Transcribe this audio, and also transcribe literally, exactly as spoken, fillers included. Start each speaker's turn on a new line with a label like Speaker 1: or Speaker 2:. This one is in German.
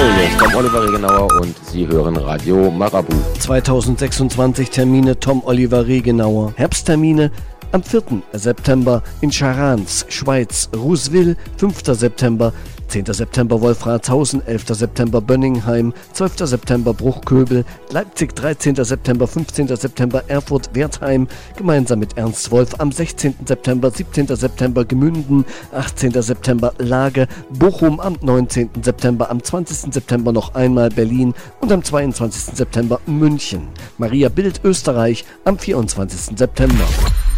Speaker 1: hier ist Tom Oliver Regenauer und Sie hören Radio Marabu.
Speaker 2: zweitausendsechsundzwanzig Termine Tom Oliver Regenauer. Herbsttermine am vierten September in Charans, Schweiz, Rousville, fünfter September, zehnter September Wolfratshausen, elfter September Bönningheim, zwölfter September Bruchköbel, Leipzig, dreizehnter September, fünfzehnter September Erfurt, Wertheim, gemeinsam mit Ernst Wolf, am sechzehnten September, siebzehnten September Gemünden, achtzehnten September Lage, Bochum, am neunzehnten September, am zwanzigsten September noch einmal Berlin und am zweiundzwanzigsten September München. Maria Bild, Österreich, am vierundzwanzigsten September.